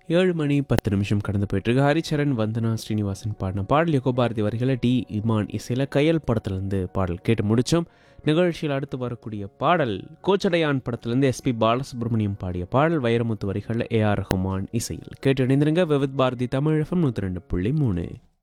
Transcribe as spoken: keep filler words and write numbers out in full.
ஏழு மணி பத்து நிமிஷம் கடந்து போயிட்டுருக்கு. ஹரிச்சரன், வந்தனா ஸ்ரீனிவாசன் பாடின பாடல் யுகபாரதி வரிகளை டி இமான் இசையில் கையல் படத்துலேருந்து பாடல் கேட்டு முடித்தோம். நிகழ்ச்சியில் அடுத்து வரக்கூடிய பாடல் கோச்சடையான் படத்துலேருந்து எஸ்பி பாலசுப்ரமணியம் பாடிய பாடல், வைரமுத்து வரிகளில் ஏ ஆர் ரஹ்மான் இசையில் கேட்டு இணைந்திருங்க. விவித் பாரதி தமிழ் எஃப்எம் நூற்றி ரெண்டு புள்ளி மூணு.